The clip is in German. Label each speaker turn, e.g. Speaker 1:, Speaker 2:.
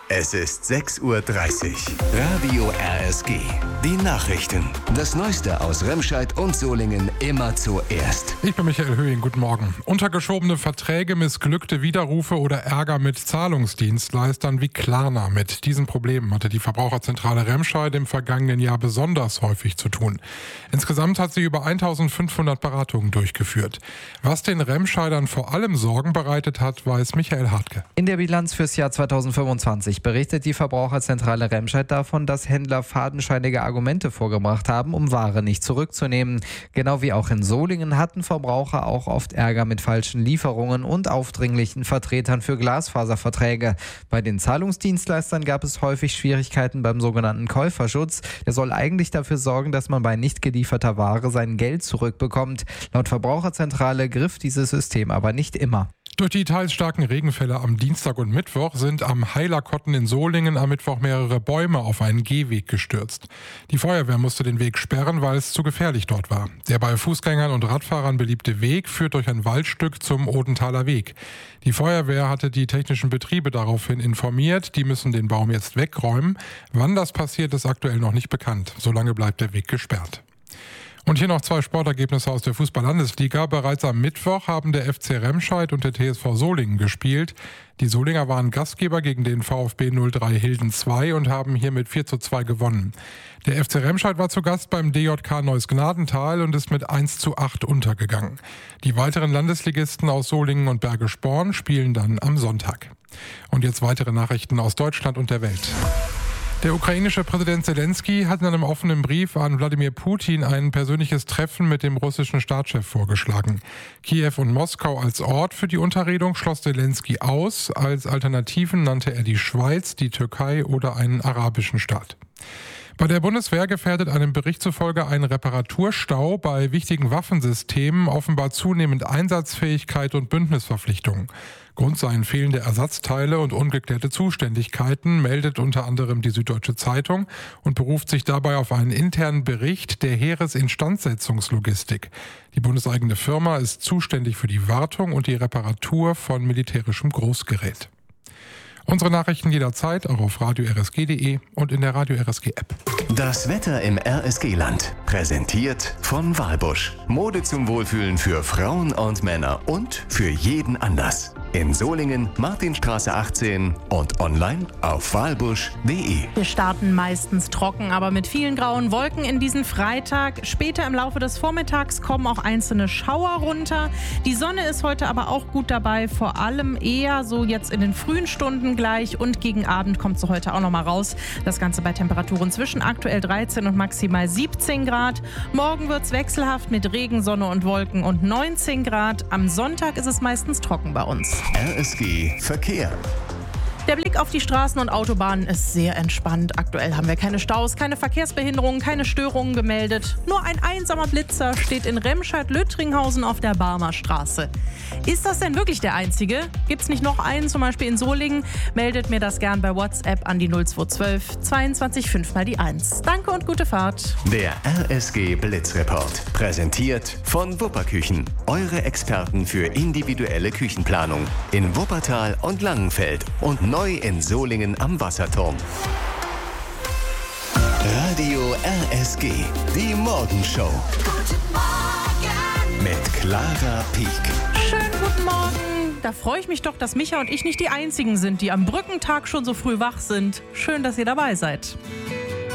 Speaker 1: Es ist 6:30 Uhr. Radio RSG. Die Nachrichten. Das Neueste aus Remscheid und Solingen immer zuerst.
Speaker 2: Ich bin Michael Höhing, guten Morgen. Untergeschobene Verträge, missglückte Widerrufe oder Ärger mit Zahlungsdienstleistern wie Klarna. Mit diesen Problemen hatte die Verbraucherzentrale Remscheid im vergangenen Jahr besonders häufig zu tun. Insgesamt hat sie über 1500 Beratungen durchgeführt. Was den Remscheidern vor allem Sorgen bereitet hat, weiß Michael Hartke.
Speaker 3: In der Bilanz fürs Jahr 2025 berichtet die Verbraucherzentrale Remscheid davon, dass Händler fadenscheinige Argumente vorgebracht haben, um Ware nicht zurückzunehmen. Genau wie auch in Solingen hatten Verbraucher auch oft Ärger mit falschen Lieferungen und aufdringlichen Vertretern für Glasfaserverträge. Bei den Zahlungsdienstleistern gab es häufig Schwierigkeiten beim sogenannten Käuferschutz. Der soll eigentlich dafür sorgen, dass man bei nicht gelieferter Ware sein Geld zurückbekommt. Laut Verbraucherzentrale griff dieses System aber nicht immer.
Speaker 2: Durch die teils starken Regenfälle am Dienstag und Mittwoch sind am Heilerkotten in Solingen am Mittwoch mehrere Bäume auf einen Gehweg gestürzt. Die Feuerwehr musste den Weg sperren, weil es zu gefährlich dort war. Der bei Fußgängern und Radfahrern beliebte Weg führt durch ein Waldstück zum Odenthaler Weg. Die Feuerwehr hatte die technischen Betriebe daraufhin informiert, die müssen den Baum jetzt wegräumen. Wann das passiert, ist aktuell noch nicht bekannt. Solange bleibt der Weg gesperrt. Und hier noch 2 Sportergebnisse aus der Fußball-Landesliga. Bereits am Mittwoch haben der FC Remscheid und der TSV Solingen gespielt. Die Solinger waren Gastgeber gegen den VfB 03 Hilden 2 und haben hier mit 4:2 gewonnen. Der FC Remscheid war zu Gast beim DJK Neuss Gnadental und ist mit 1:8 untergegangen. Die weiteren Landesligisten aus Solingen und Bergisch Born spielen dann am Sonntag. Und jetzt weitere Nachrichten aus Deutschland und der Welt. Der ukrainische Präsident Zelensky hat in einem offenen Brief an Wladimir Putin ein persönliches Treffen mit dem russischen Staatschef vorgeschlagen. Kiew und Moskau als Ort für die Unterredung schloss Zelensky aus. Als Alternativen nannte er die Schweiz, die Türkei oder einen arabischen Staat. Bei der Bundeswehr gefährdet einem Bericht zufolge ein Reparaturstau bei wichtigen Waffensystemen offenbar zunehmend Einsatzfähigkeit und Bündnisverpflichtungen. Grund seien fehlende Ersatzteile und ungeklärte Zuständigkeiten, meldet unter anderem die Süddeutsche Zeitung und beruft sich dabei auf einen internen Bericht der Heeresinstandsetzungslogistik. Die bundeseigene Firma ist zuständig für die Wartung und die Reparatur von militärischem Großgerät. Unsere Nachrichten jederzeit auch auf radio-rsg.de und in der Radio RSG App.
Speaker 1: Das Wetter im RSG-Land. Präsentiert von Walbusch. Mode zum Wohlfühlen für Frauen und Männer und für jeden Anlass. In Solingen, Martinstraße 18 und online auf walbusch.de.
Speaker 4: Wir starten meistens trocken, aber mit vielen grauen Wolken in diesen Freitag. Später im Laufe des Vormittags kommen auch einzelne Schauer runter. Die Sonne ist heute aber auch gut dabei, vor allem eher so jetzt in den frühen Stunden gleich und gegen Abend kommt sie heute auch noch mal raus. Das Ganze bei Temperaturen zwischen aktuell 13 und maximal 17 Grad. Morgen wird es wechselhaft mit Regen, Sonne und Wolken und 19 Grad. Am Sonntag ist es meistens trocken bei uns.
Speaker 1: RSG Verkehr.
Speaker 4: Der Blick auf die Straßen und Autobahnen ist sehr entspannt. Aktuell haben wir keine Staus, keine Verkehrsbehinderungen, keine Störungen gemeldet. Nur ein einsamer Blitzer steht in Remscheid-Lüttringhausen auf der Barmer Straße. Ist das denn wirklich der einzige? Gibt es nicht noch einen, zum Beispiel in Solingen? Meldet mir das gern bei WhatsApp an die 0212 22 5 mal die 1. Danke und gute Fahrt.
Speaker 1: Der RSG Blitzreport. Präsentiert von Wupperküchen. Eure Experten für individuelle Küchenplanung. In Wuppertal und Langenfeld und neu in Solingen am Wasserturm. Radio RSG. Die Morgenshow. Guten Morgen. Mit Clara Pieck.
Speaker 4: Schönen guten Morgen. Da freue ich mich doch, dass Micha und ich nicht die Einzigen sind, die am Brückentag schon so früh wach sind. Schön, dass ihr dabei seid.